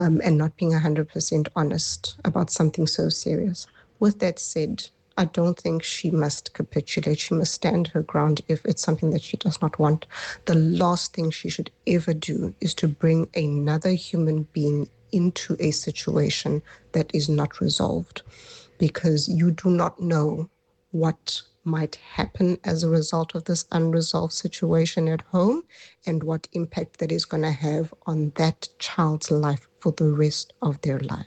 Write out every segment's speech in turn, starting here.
and not being 100% honest about something so serious. With that said, I don't think she must capitulate. She must stand her ground if it's something that she does not want. The last thing she should ever do is to bring another human being into a situation that is not resolved, because you do not know what might happen as a result of this unresolved situation at home and what impact that is going to have on that child's life for the rest of their life.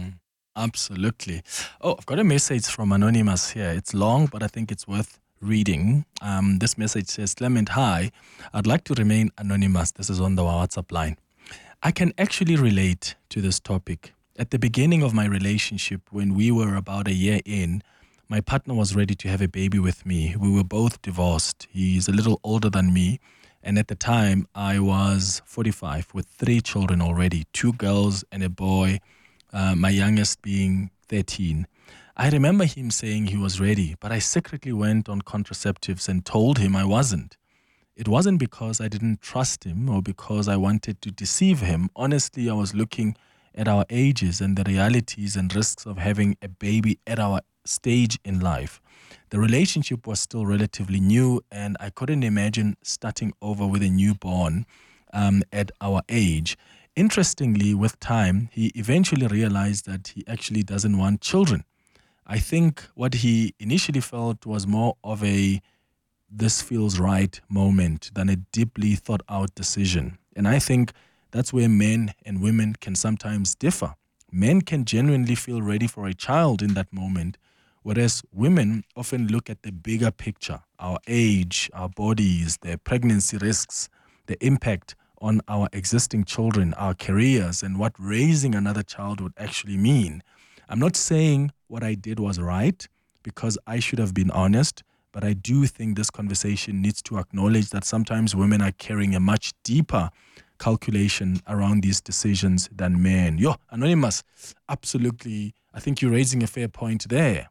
Absolutely. Oh, I've got a message from Anonymous here. It's long, but I think it's worth reading. This message says, Clement, hi. I'd like to remain anonymous. This is on the WhatsApp line. I can actually relate to this topic. At the beginning of my relationship, when we were about a year in, my partner was ready to have a baby with me. We were both divorced. He's a little older than me. And at the time, I was 45 with 3 children already, 2 girls and a boy, my youngest being 13. I remember him saying he was ready, but I secretly went on contraceptives and told him I wasn't. It wasn't because I didn't trust him or because I wanted to deceive him. Honestly, I was looking at our ages and the realities and risks of having a baby at our stage in life. The relationship was still relatively new, and I couldn't imagine starting over with a newborn at our age. Interestingly, with time, he eventually realized that he actually doesn't want children. I think what he initially felt was more of a this feels right moment than a deeply thought out decision. And I think that's where men and women can sometimes differ. Men can genuinely feel ready for a child in that moment, whereas women often look at the bigger picture, our age, our bodies, their pregnancy risks, the impact on our existing children, our careers, and what raising another child would actually mean. I'm not saying what I did was right, because I should have been honest, but I do think this conversation needs to acknowledge that sometimes women are carrying a much deeper calculation around these decisions than men. Anonymous, absolutely. I think you're raising a fair point there.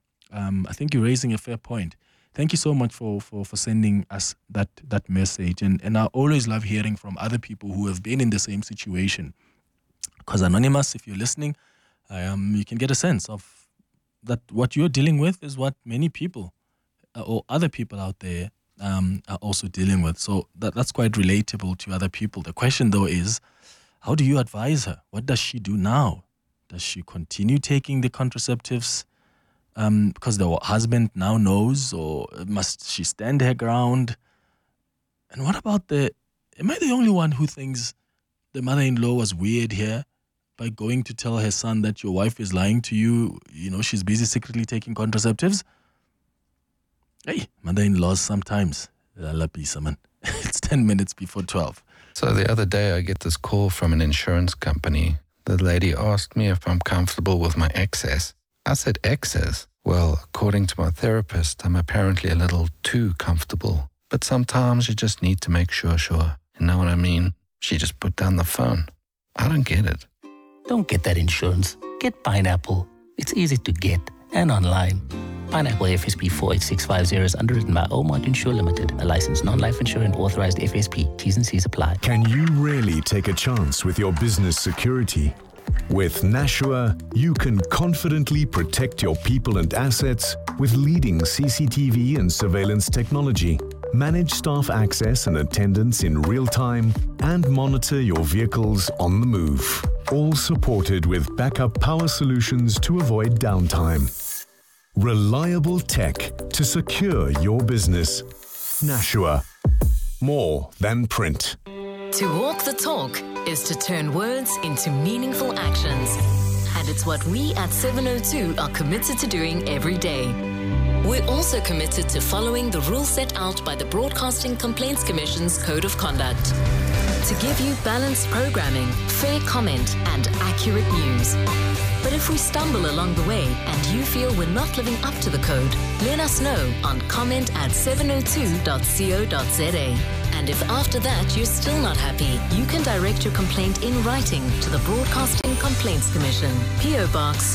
Thank you so much for sending us that message. And I always love hearing from other people who have been in the same situation. Because Anonymous, if you're listening, you can get a sense of that what you're dealing with is what many people or other people out there are also dealing with. So that's quite relatable to other people. The question, though, is how do you advise her? What does she do now? Does she continue taking the contraceptives because the husband now knows, or must she stand her ground? And what about am I the only one who thinks the mother-in-law was weird here by going to tell her son that your wife is lying to you? She's busy secretly taking contraceptives. Hey, mother-in-laws sometimes. It's 10 minutes before 12. So the other day I get this call from an insurance company. The lady asked me if I'm comfortable with my excess. I said, excess? Well, according to my therapist, I'm apparently a little too comfortable. But sometimes you just need to make sure. You know what I mean? She just put down the phone. I don't get it. Don't get that insurance. Get Pineapple. It's easy to get and online. Pineapple FSP 48650 is underwritten by Omart Insure Limited, a licensed non-life insurer and authorized FSP. T's and C's apply. Can you really take a chance with your business security? With Nashua, you can confidently protect your people and assets with leading CCTV and surveillance technology, manage staff access and attendance in real time, and monitor your vehicles on the move. All supported with backup power solutions to avoid downtime. Reliable tech to secure your business. Nashua. More than print. To walk the talk is to turn words into meaningful actions. And it's what we at 702 are committed to doing every day. We're also committed to following the rules set out by the Broadcasting Complaints Commission's Code of Conduct. To give you balanced programming, fair comment, and accurate news. But if we stumble along the way and you feel we're not living up to the code, let us know on comment@702.co.za. And if after that you're still not happy, you can direct your complaint in writing to the Broadcasting Complaints Commission, PO Box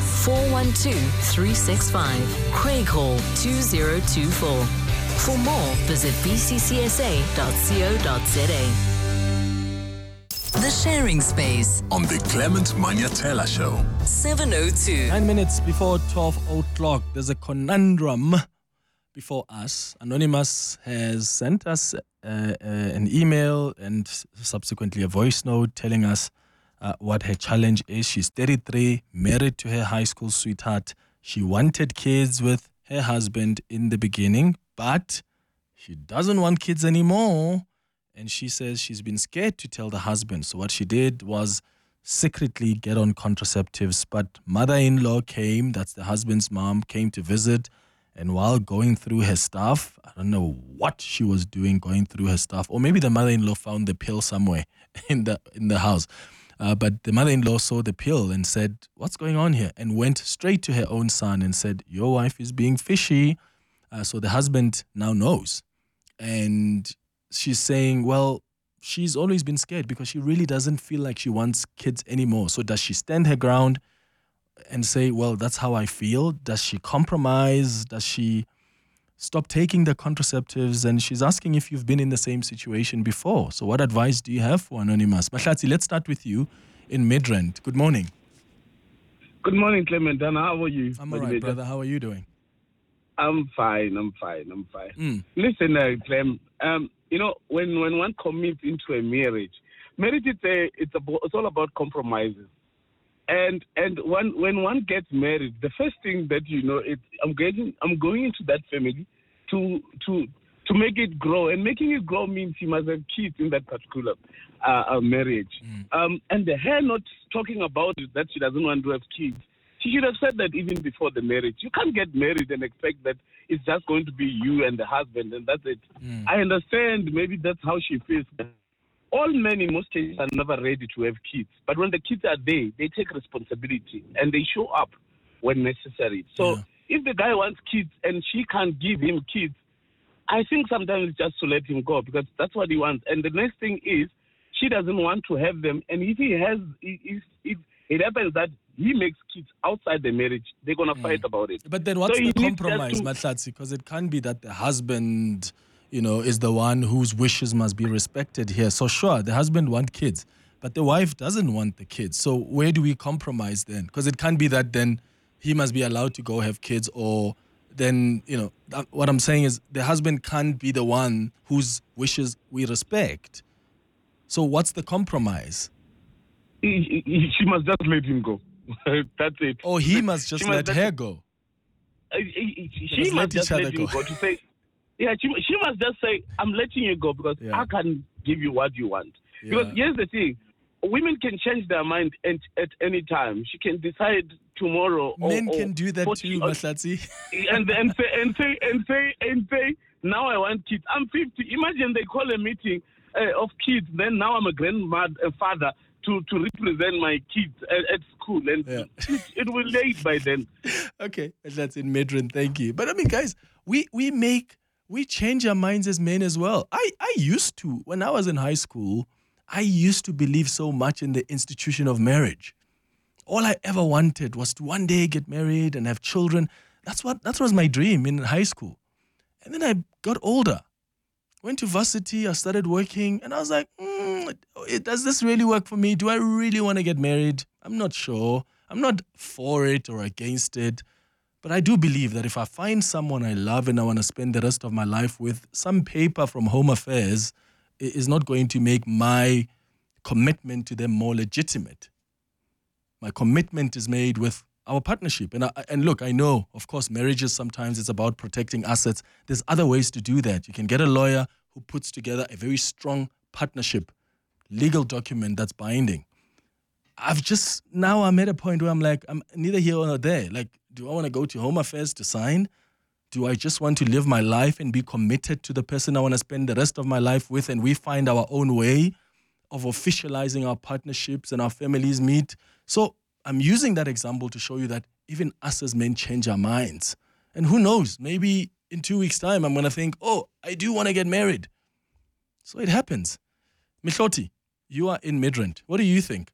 412365, Craighall 2024. For more, visit bccsa.co.za. The Sharing Space On the Clement Manyatela Show. 702. 9 minutes before 12 o'clock, there's a conundrum before us. Anonymous has sent us an email and subsequently a voice note telling us what her challenge is. She's 33, married to her high school sweetheart. She wanted kids with her husband in the beginning, but she doesn't want kids anymore. And she says she's been scared to tell the husband. So what she did was secretly get on contraceptives. But mother-in-law came, that's the husband's mom, came to visit. And while going through her stuff, I don't know what she was doing going through her stuff. Or maybe the mother-in-law found the pill somewhere in the house. But the mother-in-law saw the pill and said, what's going on here? And went straight to her own son and said, your wife is being fishy. So the husband now knows. And she's saying, well, she's always been scared because she really doesn't feel like she wants kids anymore. So does she stand her ground and say, well, that's how I feel? Does she compromise? Does she stop taking the contraceptives? And she's asking if you've been in the same situation before. So what advice do you have for Anonymous? Mahlatsi, let's start with you in Midrand. Good morning. Good morning, Clement. And how are you? I'm all right, brother. How are you doing? I'm fine. Listen, Clem, when one commits into a marriage it's all about compromises. And when one gets married, the first thing that I'm going into that family to make it grow, and making it grow means he must have kids in that particular marriage. And her not talking about it, that she doesn't want to have kids. She should have said that even before the marriage. You can't get married and expect that it's just going to be you and the husband and that's it. I understand maybe that's how she feels. All men in most cases are never ready to have kids. But when the kids are there, they take responsibility and they show up when necessary. So if the guy wants kids and she can't give him kids, I think sometimes it's just to let him go because that's what he wants. And the next thing is she doesn't want to have them. And if if it happens that he makes kids outside the marriage, they're going to fight about it. But then what's the compromise, Mahlatsi? Because it can't be that the husband, is the one whose wishes must be respected here. So sure, the husband wants kids, but the wife doesn't want the kids. So where do we compromise then? Because it can't be that then he must be allowed to go have kids or then, what I'm saying is the husband can't be the one whose wishes we respect. So what's the compromise? She must just let him go. That's it. Or he must just let her go. She must just let him go to say, she must just say, I'm letting you go because I can give you what you want. Because here's the thing, women can change their mind at any time. She can decide tomorrow. Men can do that too, Mahlatsi. and say, now I want kids. I'm 50. Imagine they call a meeting of kids. Then now I'm a grandfather to represent my kids at school, and it will late by then. Okay, that's in Midrand. Thank you. But I mean, guys, we change our minds as men as well. I used to, when I was in high school, I used to believe so much in the institution of marriage. All I ever wanted was to one day get married and have children. That was my dream in high school. And then I got older. Went to varsity, I started working, and I was like, does this really work for me? Do I really want to get married? I'm not sure. I'm not for it or against it. But I do believe that if I find someone I love and I want to spend the rest of my life with, some paper from Home Affairs is not going to make my commitment to them more legitimate. My commitment is made with our partnership. And look, I know, of course, marriages sometimes it's about protecting assets. There's other ways to do that. You can get a lawyer who puts together a very strong partnership, legal document that's binding. I'm at a point where I'm like, I'm neither here nor there. Like, do I want to go to Home Affairs to sign? Do I just want to live my life and be committed to the person I want to spend the rest of my life with, and we find our own way of officializing our partnerships and our families meet? So I'm using that example to show you that even us as men change our minds. And who knows, maybe in 2 weeks' time, I'm going to think, I do want to get married. So it happens. Mihloti, you are in Midrand. What do you think?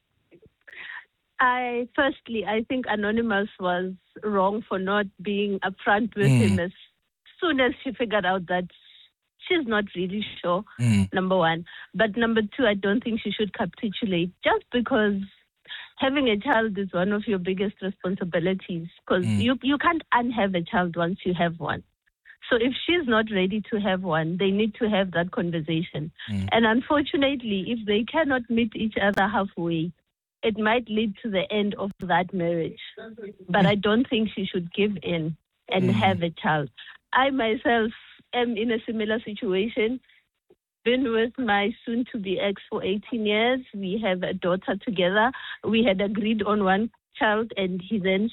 I think Anonymous was wrong for not being upfront with him as soon as she figured out that she's not really sure, number one. But number two, I don't think she should capitulate just because having a child is one of your biggest responsibilities, because you can't unhave a child once you have one. So if she's not ready to have one, they need to have that conversation. And unfortunately, if they cannot meet each other halfway, it might lead to the end of that marriage. But I don't think she should give in and have a child. I myself am in a similar situation. Been with my soon-to-be ex for 18 years. We have a daughter together. We had agreed on one child, and he then,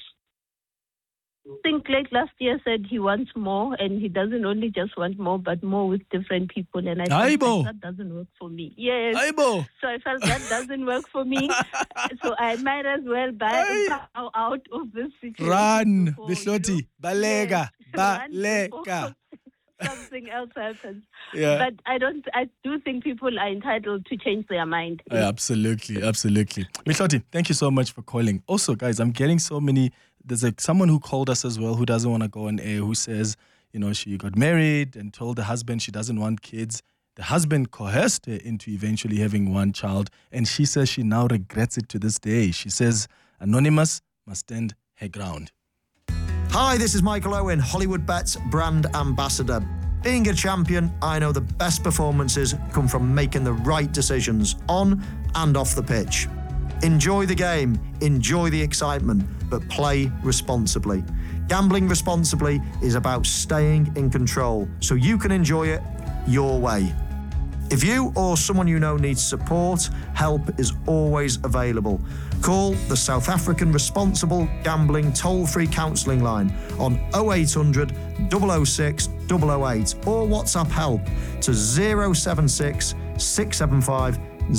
I think like last year, said he wants more, and he doesn't only just want more, but more with different people. And I felt like that doesn't work for me. Yes. So I felt that doesn't work for me. So I might as well bow out of this situation. Run, Bihloti, balega, balega. Something else happens. Yeah. But I do think people are entitled to change their mind. Absolutely. Bihloti, thank you so much for calling. Also, guys, I'm getting so many. There's someone who called us as well who doesn't want to go on air, who says, she got married and told the husband she doesn't want kids. The husband coerced her into eventually having one child, and she says she now regrets it to this day. She says Anonymous must stand her ground. Hi, this is Michael Owen, Hollywood Bets brand ambassador. Being a champion, I know the best performances come from making the right decisions on and off the pitch. Enjoy the game, enjoy the excitement, but play responsibly. Gambling responsibly is about staying in control so you can enjoy it your way. If you or someone you know needs support, help is always available. Call the South African Responsible Gambling toll-free counselling line on 0800 006 008 or WhatsApp help to 076 675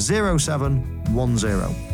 0710.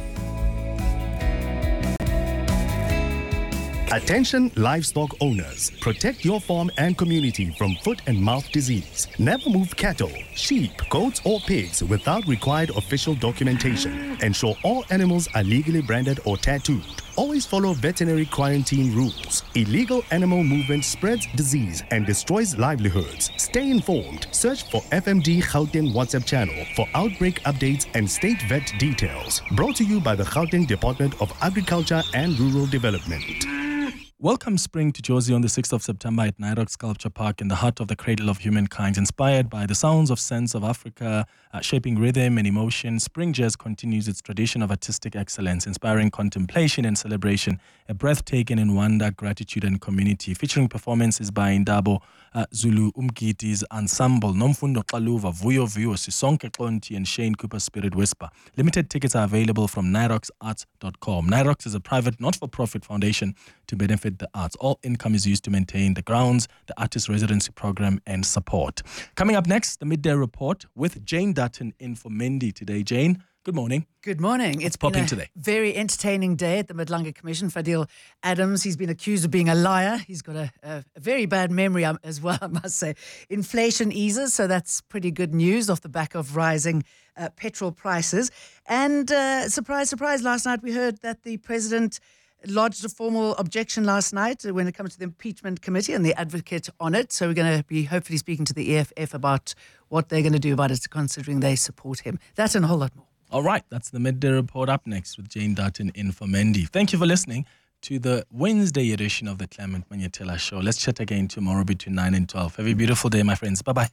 Attention livestock owners, protect your farm and community from foot and mouth disease. Never move cattle, sheep, goats or pigs without required official documentation. Ensure all animals are legally branded or tattooed. Always follow veterinary quarantine rules. Illegal animal movement spreads disease and destroys livelihoods. Stay informed. Search for FMD Gauteng WhatsApp channel for outbreak updates and state vet details. Brought to you by the Gauteng Department of Agriculture and Rural Development. Welcome spring to Jozi on the 6th of September at Nairok Sculpture Park in the heart of the cradle of humankind. Inspired by the sounds of sense of Africa, shaping rhythm and emotion, Spring Jazz continues its tradition of artistic excellence, inspiring contemplation and celebration, a breathtaking in wonder, gratitude and community, featuring performances by Indabo Zulu Umgiti's Ensemble, Nomfundo Xaluva, Vuyo Vuyo, Sisonke Xonti and Shane Cooper Spirit Whisper. Limited tickets are available from nairoksarts.com. Nairoks is a private not-for-profit foundation to benefit the arts. All income is used to maintain the grounds, the artist residency program and support. Coming up next, the Midday Report with Jane Dutton in for Mendy today. Jane, good morning. Good morning. It's popping been a today. Very entertaining day at the Madlanga Commission. Fadil Adams, he's been accused of being a liar. He's got a very bad memory as well, I must say. Inflation eases, so that's pretty good news off the back of rising petrol prices. And surprise, surprise, last night we heard that the president lodged a formal objection last night when it comes to the impeachment committee and the advocate on it. So we're going to be hopefully speaking to the EFF about what they're going to do about it, considering they support him. That and a whole lot more. All right, that's the Midday Report up next with Jane Dutton in for Mendy. Thank you for listening to the Wednesday edition of the Clement Manyetela Show. Let's chat again tomorrow between 9 and 12. Have a beautiful day, my friends. Bye-bye.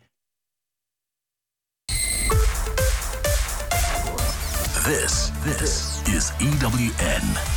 This is EWN.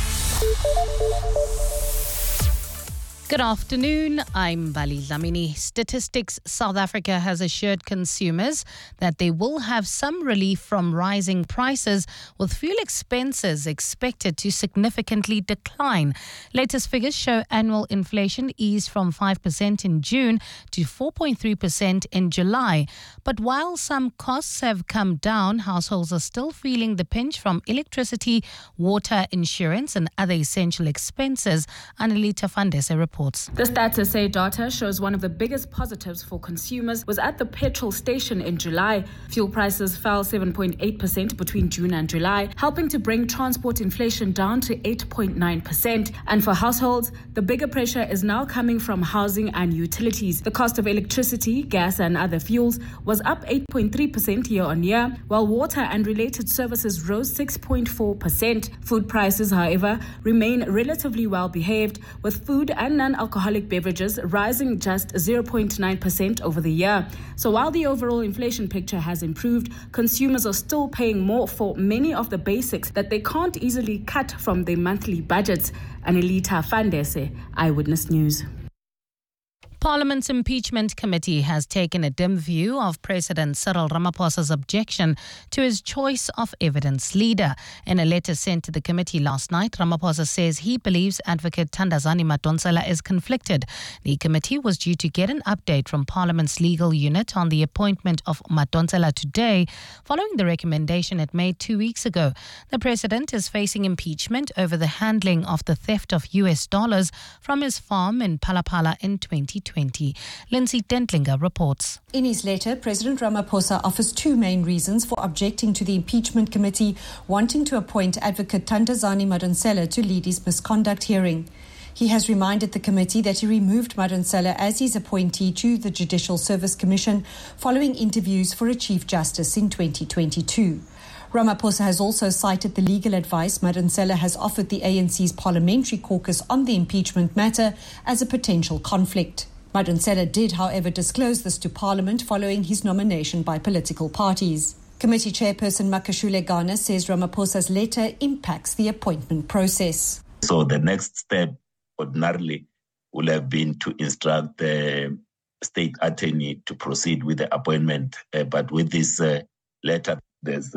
Good afternoon, I'm Bali Lamini. Statistics South Africa has assured consumers that they will have some relief from rising prices, with fuel expenses expected to significantly decline. Latest figures show annual inflation eased from 5% in June to 4.3% in July. But while some costs have come down, households are still feeling the pinch from electricity, water, insurance and other essential expenses. Annalita Fandese reports. reports. The Stats SA data shows one of the biggest positives for consumers was at the petrol station in July. Fuel prices fell 7.8% between June and July, helping to bring transport inflation down to 8.9%. And for households, the bigger pressure is now coming from housing and utilities. The cost of electricity, gas and other fuels was up 8.3% year on year, while water and related services rose 6.4%. Food prices, however, remain relatively well behaved, with food and non-alcoholic beverages rising just 0.9% over the year. So while the overall inflation picture has improved, consumers are still paying more for many of the basics that they can't easily cut from their monthly budgets. Anelita Fandese, Eyewitness News. Parliament's impeachment committee has taken a dim view of President Cyril Ramaphosa's objection to his choice of evidence leader. In a letter sent to the committee last night, Ramaphosa says he believes Advocate Thandazani Madonsela is conflicted. The committee was due to get an update from Parliament's legal unit on the appointment of Madonsela today, following the recommendation it made 2 weeks ago. The president is facing impeachment over the handling of the theft of US dollars from his farm in Palapala in 2020. Lindsay Dentlinger reports. In his letter, President Ramaphosa offers two main reasons for objecting to the impeachment committee wanting to appoint Advocate Thandazani Madonsela to lead his misconduct hearing. He has reminded the committee that he removed Madonsela as his appointee to the Judicial Service Commission following interviews for a Chief Justice in 2022. Ramaphosa has also cited the legal advice Madonsela has offered the ANC's parliamentary caucus on the impeachment matter as a potential conflict. Madonsela did, however, disclose this to Parliament following his nomination by political parties. Committee Chairperson Makashule Gana says Ramaphosa's letter impacts the appointment process. So the next step ordinarily would have been to instruct the state attorney to proceed with the appointment. But with this letter, there's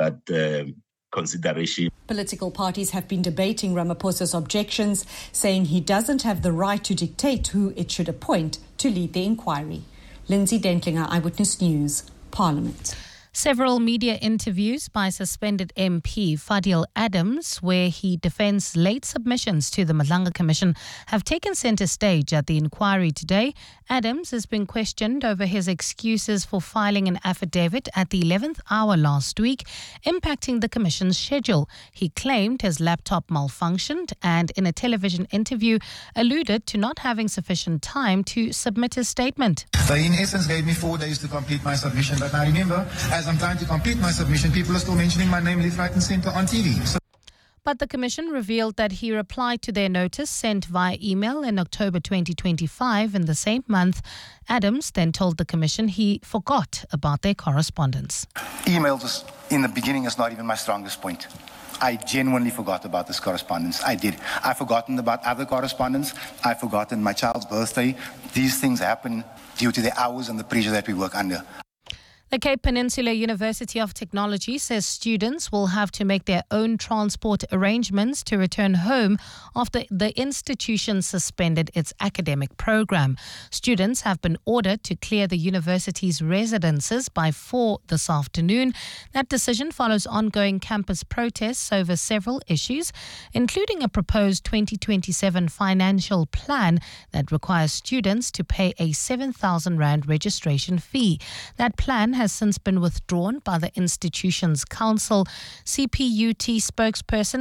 that consideration. Political parties have been debating Ramaphosa's objections, saying he doesn't have the right to dictate who it should appoint to lead the inquiry. Lindsay Dentlinger, Eyewitness News, Parliament. Several media interviews by suspended MP Fadil Adams, where he defends late submissions to the Madlanga Commission, have taken centre stage at the inquiry today. Adams has been questioned over his excuses for filing an affidavit at the 11th hour last week, impacting the Commission's schedule. He claimed his laptop malfunctioned and, in a television interview, alluded to not having sufficient time to submit his statement. They in essence gave me 4 days to complete my submission, but now remember, as I'm trying to complete my submission, people are still mentioning my name left, right and centre on TV. But the Commission revealed that he replied to their notice sent via email in October 2025 in the same month. Adams then told the Commission he forgot about their correspondence. Emails in the beginning is not even my strongest point. I genuinely forgot about this correspondence. I did. I've forgotten about other correspondence. I've forgotten my child's birthday. These things happen due to the hours and the pressure that we work under. The Cape Peninsula University of Technology says students will have to make their own transport arrangements to return home after the institution suspended its academic program. Students have been ordered to clear the university's residences by 4 this afternoon. That decision follows ongoing campus protests over several issues, including a proposed 2027 financial plan that requires students to pay a 7,000 Rand registration fee. That plan has since been withdrawn by the institution's council. CPUT spokesperson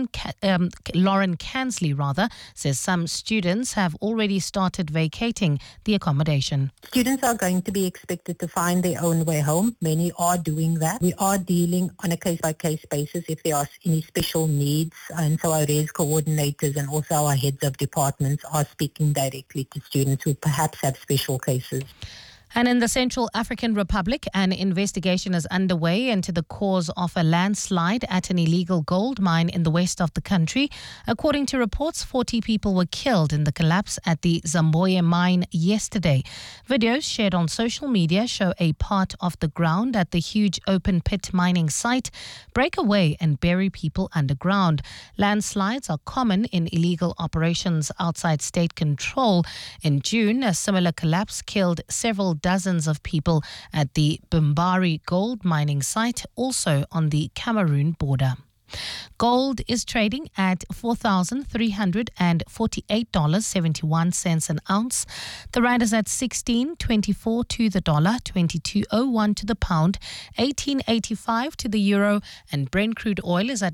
Lauren Kansley says some students have already started vacating the accommodation. Students are going to be expected to find their own way home. Many are doing that. We are dealing on a case-by-case basis if there are any special needs, and so our RES coordinators and also our heads of departments are speaking directly to students who perhaps have special cases. And in the Central African Republic, an investigation is underway into the cause of a landslide at an illegal gold mine in the west of the country. According to reports, 40 people were killed in the collapse at the Zamboya mine yesterday. Videos shared on social media show a part of the ground at the huge open pit mining site break away and bury people underground. Landslides are common in illegal operations outside state control. In June, a similar collapse killed several dozens of people at the Bimbari gold mining site, also on the Cameroon border. Gold is trading at $4,348.71 an ounce. The rand is at 16.24 to the dollar, 22.01 to the pound, 18.85 to the euro, and Brent crude oil is at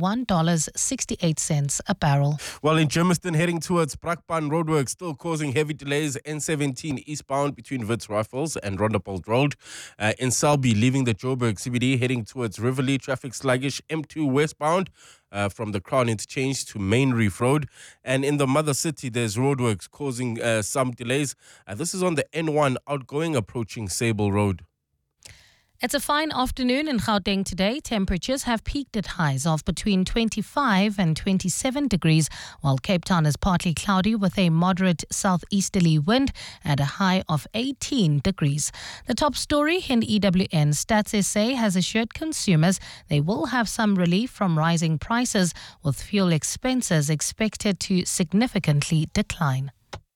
$91.68 a barrel. Well, in Germiston, heading towards Brakpan roadworks, still causing heavy delays. N17 eastbound between Wits Rifles and Rondapole Road. In Selby, leaving the Joburg CBD, heading towards Riverlea, traffic sluggish. M2 westbound from the Crown Interchange to Main Reef Road. And in the mother city, there's roadworks causing some delays. This is on the N1 outgoing approaching Sable Road. It's a fine afternoon in Gauteng today. Temperatures have peaked at highs of between 25 and 27 degrees, while Cape Town is partly cloudy with a moderate southeasterly wind at a high of 18 degrees. The top story in EWN, Stats SA has assured consumers they will have some relief from rising prices, with fuel expenses expected to significantly decline.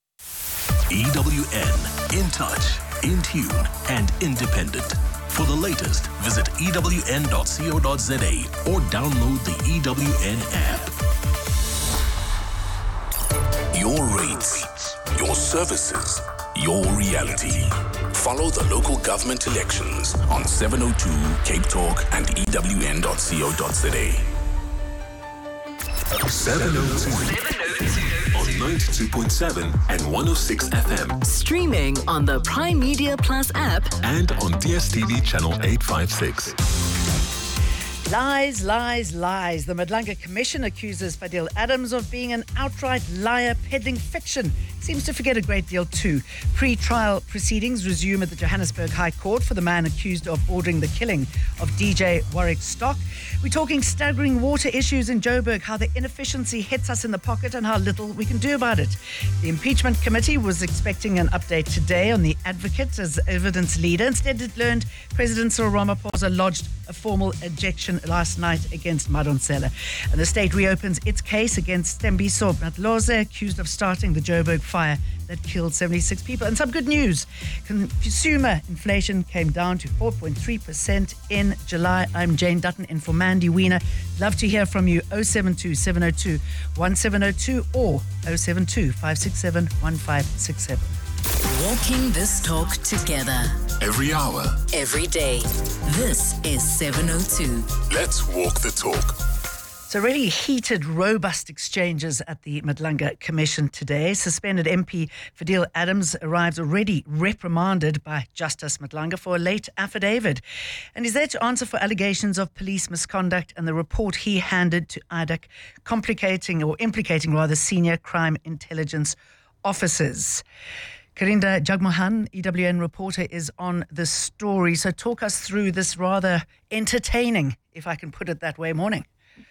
EWN, in touch, in tune and independent. For the latest, visit ewn.co.za or download the EWN app. Your rates, your services, your reality. Follow the local government elections on 702 Cape Talk and ewn.co.za. 702 on 92.7 and 106 FM. Streaming on the Prime Media Plus app and on DSTV channel 856. Lies, lies, lies. The Madlanga Commission accuses Fadil Adams of being an outright liar peddling fiction. Seems to forget a great deal too. Pre-trial proceedings resume at the Johannesburg High Court for the man accused of ordering the killing of DJ Warwick Stock. We're talking staggering water issues in Joburg, how the inefficiency hits us in the pocket and how little we can do about it. The impeachment committee was expecting an update today on the advocate as evidence leader. Instead, it learned President Cyril Ramaphosa lodged a formal ejection last night against Madonsela. And the state reopens its case against Stembiso Matloze, accused of starting the Joburg fire that killed 76 people. And some good news. Consumer inflation came down to 4.3% in July. I'm Jane Dutton in for Mandy Wiener. Love to hear from you. 072 702 1702 or 072 567 1567. Walking this talk together. Every hour. Every day. This is 702. Let's walk the talk. So really heated, robust exchanges at the Madlanga Commission today. Suspended MP Fadil Adams arrives already reprimanded by Justice Madlanga for a late affidavit. And he's there to answer for allegations of police misconduct and the report he handed to IDAC implicating senior crime intelligence officers. Karinda Jagmohan, EWN reporter, is on the story. So talk us through this rather entertaining, if I can put it that way, morning.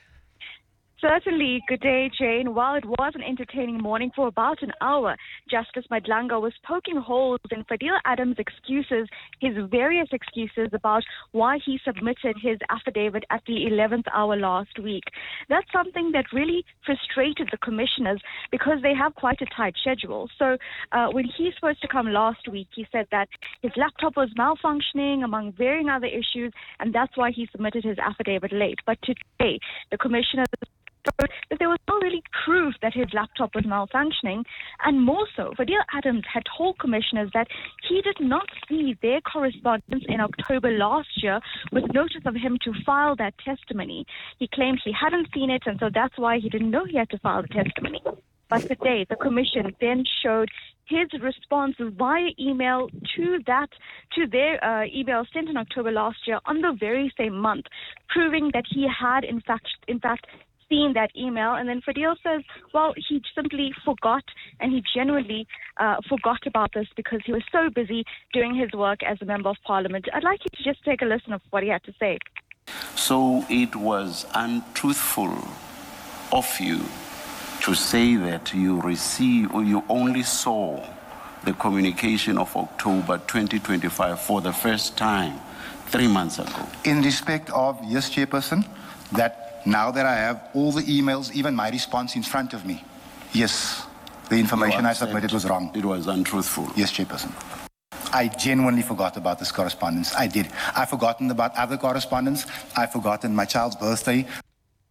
Certainly. Good day, Jane. While it was an entertaining morning for about an hour, Justice Madlanga was poking holes in Fadil Adams' excuses, his various excuses about why he submitted his affidavit at the 11th hour last week. That's something that really frustrated the commissioners because they have quite a tight schedule. So when he's supposed to come last week, he said that his laptop was malfunctioning, among varying other issues, and that's why he submitted his affidavit late. But today, the commissioners that there was no really proof that his laptop was malfunctioning, and more so, Fadil Adams had told commissioners that he did not see their correspondence in October last year with notice of him to file that testimony. He claimed he hadn't seen it, and so that's why he didn't know he had to file the testimony. But today, the commission then showed his response via email to their email sent in October last year on the very same month, proving that he had in fact seen that email. And then Fadil says, well, he simply forgot, and he genuinely forgot about this because he was so busy doing his work as a member of parliament. I'd like you to just take a listen of what he had to say. So it was untruthful of you to say that you only saw the communication of October 2025 for the first time 3 months ago. In respect of, yes, Chairperson, that now that I have all the emails, even my response in front of me, yes, the information I submitted was wrong. It was untruthful. Yes, Chairperson. I genuinely forgot about this correspondence. I did. I've forgotten about other correspondence. I've forgotten my child's birthday.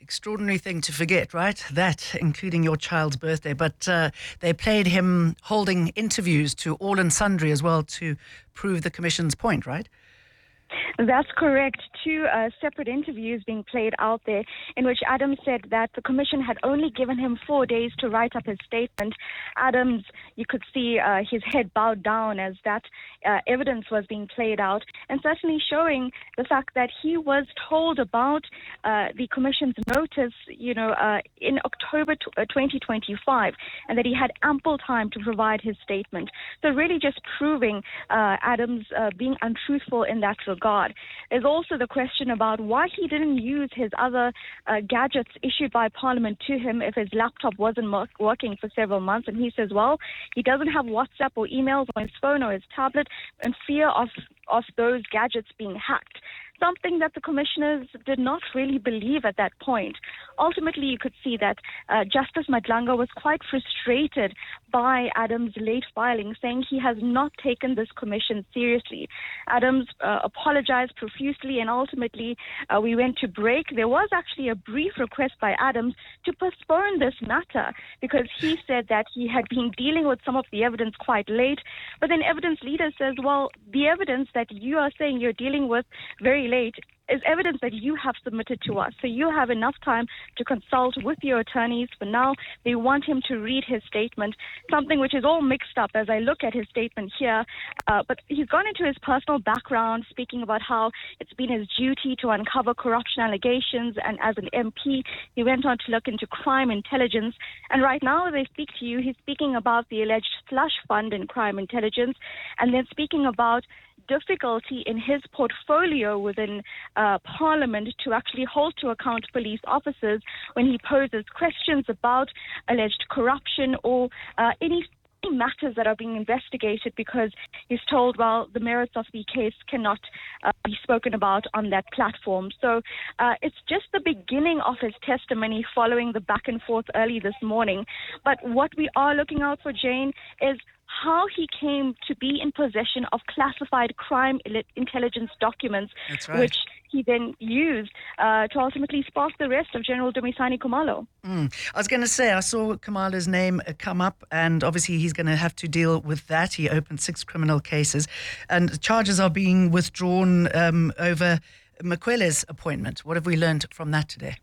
extraordinary thing to forget, right? That, including your child's birthday. But they played him holding interviews to all and sundry as well to prove the Commission's point, right? That's correct. Two separate interviews being played out there in which Adams said that the Commission had only given him 4 days to write up his statement. Adams, you could see his head bowed down as that evidence was being played out, and certainly showing the fact that he was told about the Commission's notice, in October 2025, and that he had ample time to provide his statement. So really just proving Adams being untruthful in that regard. There's also the question about why he didn't use his other gadgets issued by Parliament to him if his laptop wasn't working for several months. And he says, well, he doesn't have WhatsApp or emails on his phone or his tablet in fear of those gadgets being hacked. Something that the commissioners did not really believe at that point. Ultimately, you could see that Justice Madlanga was quite frustrated by Adams' late filing, saying he has not taken this commission seriously. Adams apologized profusely, and ultimately we went to break. There was actually a brief request by Adams to postpone this matter because he said that he had been dealing with some of the evidence quite late. But then evidence leader says, well, the evidence that you are saying you're dealing with very late is evidence that you have submitted to us. So you have enough time to consult with your attorneys. For now, they want him to read his statement, something which is all mixed up as I look at his statement here. But he's gone into his personal background, speaking about how it's been his duty to uncover corruption allegations. And as an MP, he went on to look into crime intelligence. And right now, as I speak to you, he's speaking about the alleged slush fund in crime intelligence, and then speaking about difficulty in his portfolio within Parliament to actually hold to account police officers when he poses questions about alleged corruption or any matters that are being investigated, because he's told, well, the merits of the case cannot be spoken about on that platform. So it's just the beginning of his testimony following the back and forth early this morning. But what we are looking out for, Jane, is how he came to be in possession of classified crime intelligence documents, right, which he then used to ultimately spark the arrest of General Dumisani Khumalo. I was going to say, I saw Khumalo's name come up, and obviously he's going to have to deal with that. He opened 6 criminal cases, and charges are being withdrawn over Mokwele's appointment. What have we learned from that today?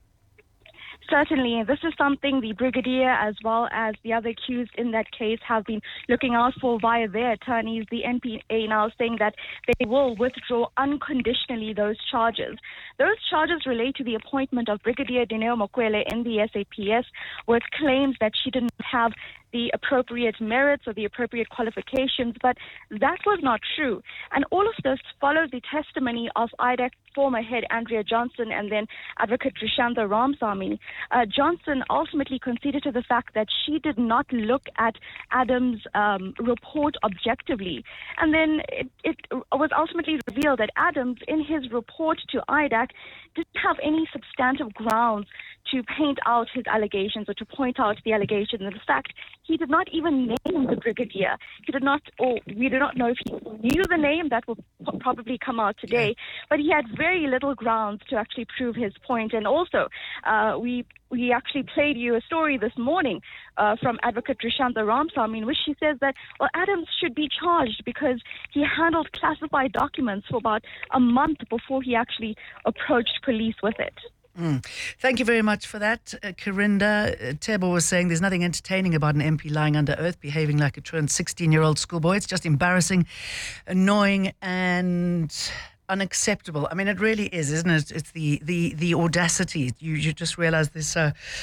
Certainly, this is something the Brigadier as well as the other accused in that case have been looking out for via their attorneys. The NPA now saying that they will withdraw unconditionally those charges. Those charges relate to the appointment of Brigadier Dineo Mokwele in the SAPS with claims that she didn't have the appropriate merits or the appropriate qualifications, but that was not true. And all of this followed the testimony of IDAC former head Andrea Johnson and then Advocate Trishantha Ramsamy. Johnson ultimately conceded to the fact that she did not look at Adams' report objectively. And then it was ultimately revealed that Adams, in his report to IDAC, didn't have any substantive grounds to paint out his allegations or to point out the allegations. And in fact, he did not even name the brigadier. He did not, or we do not know if he knew the name. That will probably come out today. But he had very little grounds to actually prove his point. And also, we actually played you a story this morning from Advocate Trishantha Ramsamy, in which she says that, well, Adams should be charged because he handled classified documents for about a month before he actually approached police with it. Thank you very much for that, Karinda. Tebo was saying there's nothing entertaining about an MP lying under oath, behaving like a truant 16-year-old schoolboy. It's just embarrassing, annoying, and unacceptable. I mean, it really is, isn't it? It's the audacity. You just realize this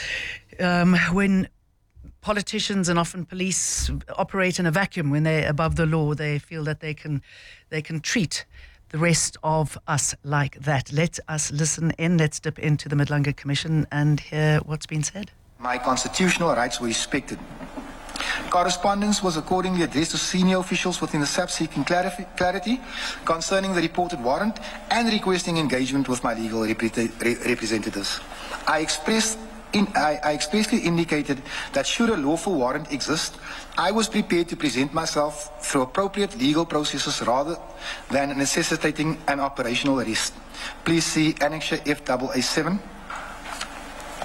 when politicians and often police operate in a vacuum, when they're above the law, they feel that they can treat the rest of us like that. Let us listen in. Let's dip into the Madlanga Commission and hear what's been said. My constitutional rights were respected. Correspondence was accordingly addressed to senior officials within the SAP seeking clarity concerning the reported warrant and requesting engagement with my legal representatives. I expressly indicated that should a lawful warrant exist, I was prepared to present myself through appropriate legal processes rather than necessitating an operational arrest. Please see Annexure FAA7.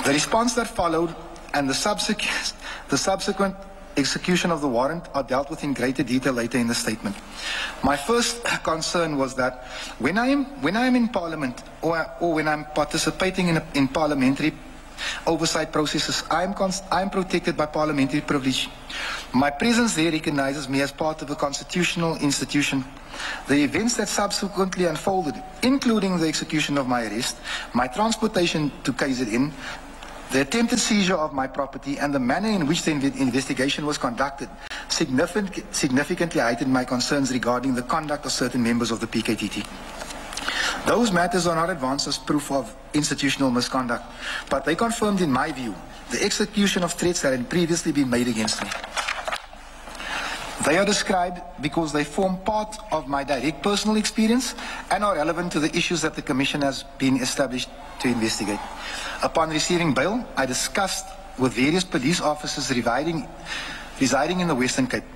The response that followed and the subsequent execution of the warrant are dealt with in greater detail later in the statement. My first concern was that when I am in Parliament or when I'm participating in parliamentary oversight processes, I am protected by parliamentary privilege. My presence there recognizes me as part of a constitutional institution. The events that subsequently unfolded, including the execution of my arrest, my transportation to KZN, the attempted seizure of my property, and the manner in which the investigation was conducted significantly heightened my concerns regarding the conduct of certain members of the PKTT. Those matters are not advanced as proof of institutional misconduct, but they confirmed, in my view, the execution of threats that had previously been made against me. They are described because they form part of my direct personal experience and are relevant to the issues that the Commission has been established to investigate. Upon receiving bail, I discussed with various police officers residing in the Western Cape.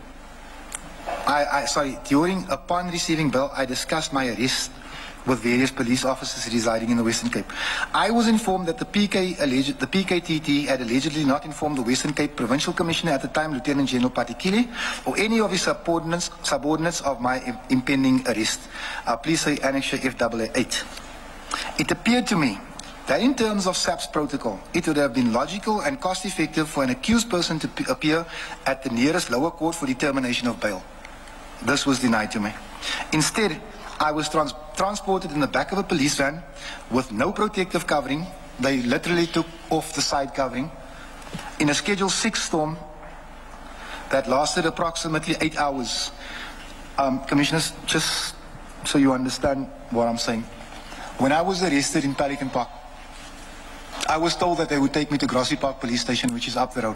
Upon receiving bail, I discussed my arrest with various police officers residing in the Western Cape. I was informed that the PKTT had allegedly not informed the Western Cape Provincial Commissioner at the time, Lieutenant General Patikile, or any of his subordinates of my impending arrest. Please say Annexure FAA8. It appeared to me that in terms of SAP's protocol, it would have been logical and cost-effective for an accused person to appear at the nearest lower court for determination of bail. This was denied to me. Instead, I was transported in the back of a police van with no protective covering. They literally took off the side covering in a Schedule 6 storm that lasted approximately 8 hours. Commissioners, just so you understand what I'm saying. When I was arrested in Pelican Park, I was told that they would take me to Grassy Park Police Station, which is up the road.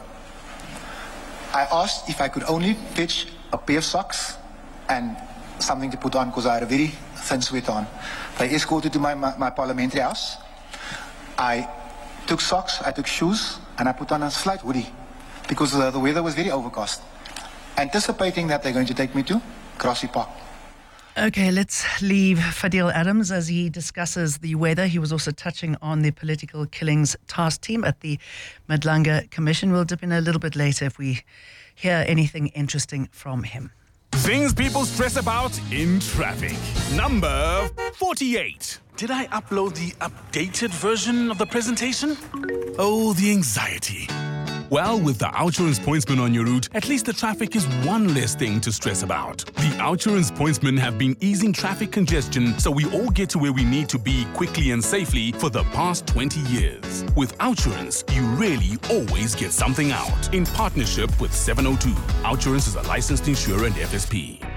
I asked if I could only fetch a pair of socks and something to put on because I had a very thin sweater on. They escorted to my parliamentary house. I took socks, I took shoes, and I put on a slight hoodie because the weather was very overcast, anticipating that they're going to take me to Grassy Park. Okay, let's leave Fadil Adams as he discusses the weather. He was also touching on the political killings task team at the Madlanga Commission. We'll dip in a little bit later if we hear anything interesting from him. Things people stress about in traffic. Number 48. Did I upload the updated version of the presentation? Oh, the anxiety. Well, with the OUTsurance Pointsman on your route, at least the traffic is one less thing to stress about. The OUTsurance Pointsmen have been easing traffic congestion so we all get to where we need to be quickly and safely for the past 20 years. With OUTsurance, you really always get something out. In partnership with 702, OUTsurance is a licensed insurer and FSP.